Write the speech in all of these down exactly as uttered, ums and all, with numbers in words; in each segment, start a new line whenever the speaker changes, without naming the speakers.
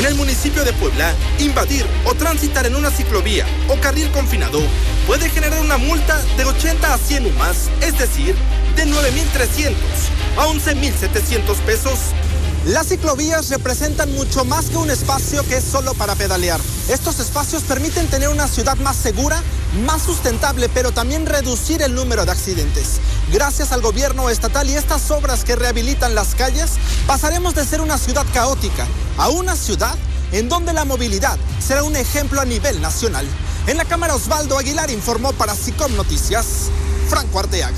En el municipio de Puebla, invadir o transitar en una ciclovía o carril confinado puede generar una multa de ochenta a cien U M A S, es decir, de nueve mil trescientos a once mil setecientos pesos.
Las ciclovías representan mucho más que un espacio que es solo para pedalear. Estos espacios permiten tener una ciudad más segura, más sustentable, pero también reducir el número de accidentes. Gracias al gobierno estatal y estas obras que rehabilitan las calles, pasaremos de ser una ciudad caótica a una ciudad en donde la movilidad será un ejemplo a nivel nacional. En la cámara, Osvaldo Aguilar informó para SICOM Noticias, Franco Arteaga.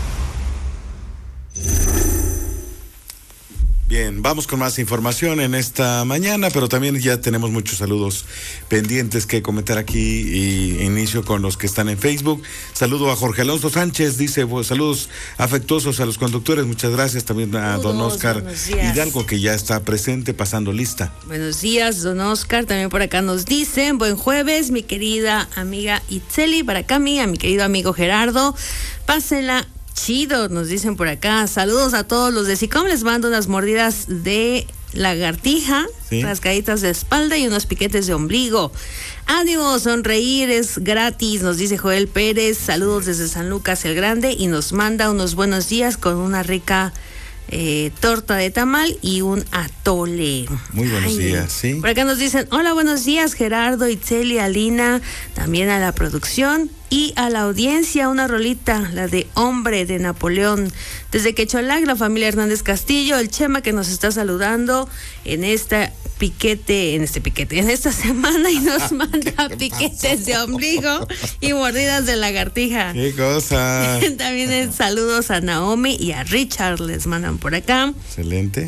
Bien, vamos con más información en esta mañana, pero también ya tenemos muchos saludos pendientes que comentar aquí y inicio con los que están en Facebook. Saludo a Jorge Alonso Sánchez, dice pues, saludos afectuosos a los conductores, muchas gracias. También a
saludos,
don Oscar Hidalgo, que ya está presente, pasando lista.
Buenos días, don Oscar, también por acá nos dicen, buen jueves, mi querida amiga Itzeli, para acá mi, a mi querido amigo Gerardo, pásenla chido, nos dicen por acá. Saludos a todos los de SICOM, les mando unas mordidas de lagartija, ¿sí? Rascaditas de espalda y unos piquetes de ombligo. Ánimo, sonreír es gratis, nos dice Joel Pérez. Saludos desde San Lucas el Grande y nos manda unos buenos días con una rica eh, torta de tamal y un atole.
Muy buenos Ay, días, sí.
Por acá nos dicen, hola, buenos días, Gerardo, Itzeli, Alina, también a la producción y a la audiencia, una rolita, la de Hombre de Napoleón. Desde Quecholac, la familia Hernández Castillo, el Chema que nos está saludando en esta piquete, en este piquete, en esta semana y nos manda piquetes de ombligo y mordidas de lagartija.
¡Qué cosa!
También saludos a Naomi y a Richard, les mandan por acá.
Excelente.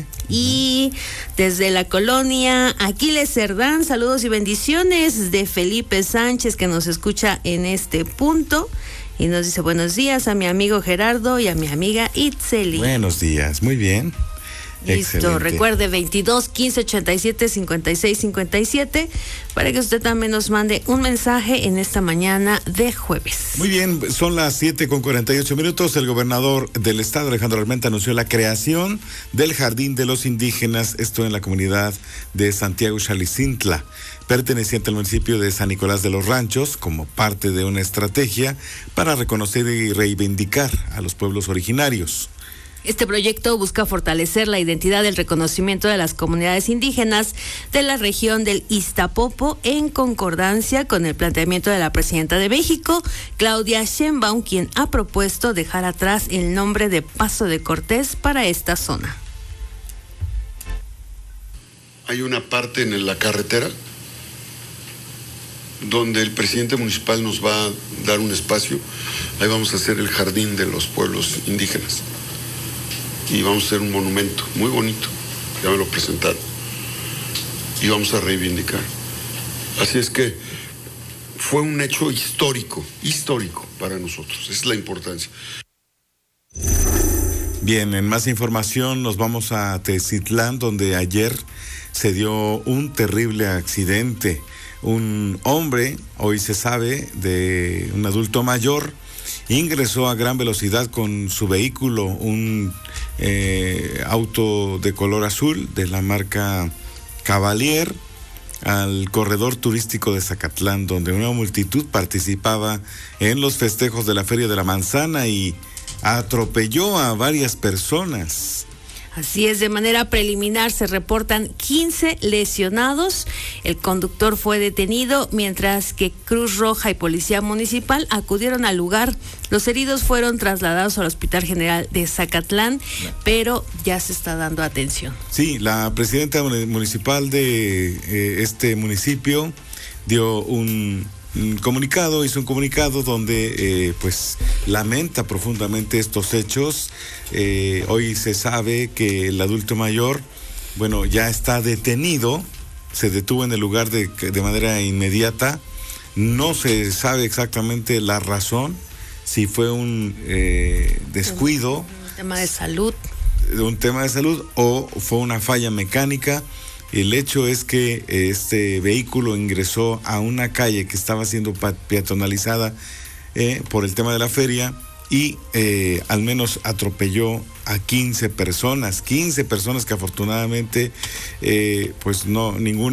Y desde la colonia Aquiles Cerdán, saludos y bendiciones de Felipe Sánchez que nos escucha en este punto y nos dice buenos días a mi amigo Gerardo y a mi amiga Itzeli.
Buenos días, muy bien.
Listo, excelente. Recuerde veintidós, quince, ochenta y siete, cincuenta y seis, cincuenta y siete para que usted también nos mande un mensaje en esta mañana de jueves.
Muy bien, son las siete con cuarenta y ocho minutos. El gobernador del estado, Alejandro Armenta, anunció la creación del Jardín de los Indígenas, esto en la comunidad de Santiago Xalicintla, perteneciente al municipio de San Nicolás de los Ranchos, como parte de una estrategia para reconocer y reivindicar a los pueblos originarios.
Este proyecto busca fortalecer la identidad del reconocimiento de las comunidades indígenas de la región del Iztapopo en concordancia con el planteamiento de la presidenta de México, Claudia Sheinbaum, quien ha propuesto dejar atrás el nombre de Paso de Cortés para esta zona.
Hay una parte en la carretera donde el presidente municipal nos va a dar un espacio. Ahí vamos a hacer el jardín de los pueblos indígenas. Y vamos a hacer un monumento muy bonito, ya me lo presentaron, y vamos a reivindicar. Así es que fue un hecho histórico, histórico para nosotros, esa es la importancia.
Bien, en más información nos vamos a Tezitlán, donde ayer se dio un terrible accidente. Un hombre, hoy se sabe, de un adulto mayor, ingresó a gran velocidad con su vehículo, un eh, auto de color azul de la marca Cavalier, al corredor turístico de Zacatlán, donde una multitud participaba en los festejos de la Feria de la Manzana y atropelló a varias personas.
Así es, de manera preliminar se reportan quince lesionados. El conductor fue detenido, mientras que Cruz Roja y Policía Municipal acudieron al lugar. Los heridos fueron trasladados al Hospital General de Zacatlán, pero ya se está dando atención.
Sí, la presidenta municipal de eh, este municipio dio un... Un comunicado, hizo un comunicado donde eh, pues lamenta profundamente estos hechos. Eh, hoy se sabe que el adulto mayor, bueno, ya está detenido, se detuvo en el lugar de, de manera inmediata. No se sabe exactamente la razón, si fue un eh, descuido.
Un tema de salud.
Un tema de salud o fue una falla mecánica. El hecho es que este vehículo ingresó a una calle que estaba siendo peatonalizada eh, por el tema de la feria y eh, al menos atropelló a quince personas, quince personas que afortunadamente eh, pues no, ninguna